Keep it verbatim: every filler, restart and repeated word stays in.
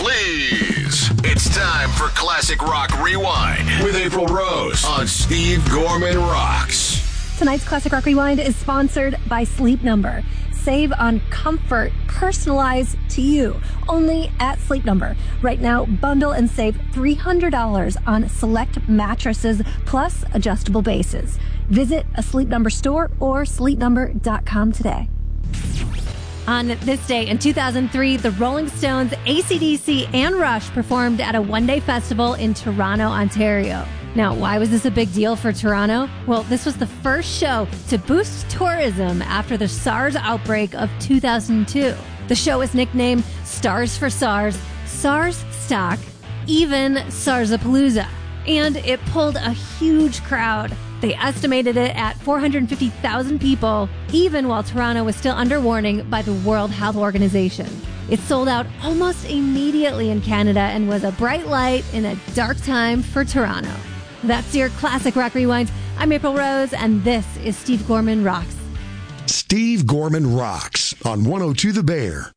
please. It's time for Classic Rock Rewind with April Rose on Steve Gorman Rocks. Tonight's Classic Rock Rewind is sponsored by Sleep Number. Save on comfort personalized to you only at Sleep Number. Right now, bundle and save three hundred dollars on select mattresses plus adjustable bases. Visit a Sleep Number store or sleep number dot com today. On this day in two thousand three, the Rolling Stones, A C D C, and Rush performed at a one-day festival in Toronto, Ontario. Now, why was this a big deal for Toronto? Well, this was the first show to boost tourism after the SARS outbreak of two thousand two. The show was nicknamed Stars for SARS, SARS Stock, even SARSapalooza. And it pulled a huge crowd. They estimated it at four hundred fifty thousand people, even while Toronto was still under warning by the World Health Organization. It sold out almost immediately in Canada and was a bright light in a dark time for Toronto. That's your Classic Rock Rewind. I'm April Rose, and this is Steve Gorman Rocks. Steve Gorman Rocks on one oh two The Bear.